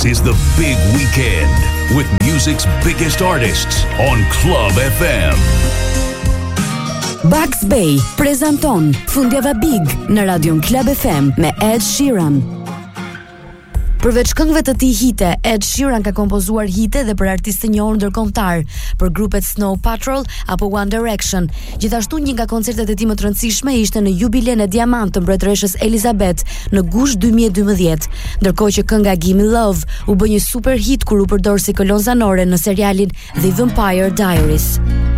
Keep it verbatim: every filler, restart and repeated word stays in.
is the big weekend with music's biggest artists on Club F M. Bugs Bay prezanton Fundjava Big në Radion Club F M me Ed Sheeran. Përveç këngëve të tij hite, Ed Sheeran ka kompozuar hite dhe për artistë të njohur ndërkombëtar, për grupet Snow Patrol apo One Direction. Gjithashtu një nga koncertet e tij më të rëndësishme ishte në jubilen e diamant të mbretëreshës Elizabeth në gusht dy mijë e dymbëdhjetë, ndërkohë që kënga Gimme Love u bë një super hit kur u përdor si kolon zanore në serialin The Vampire Diaries.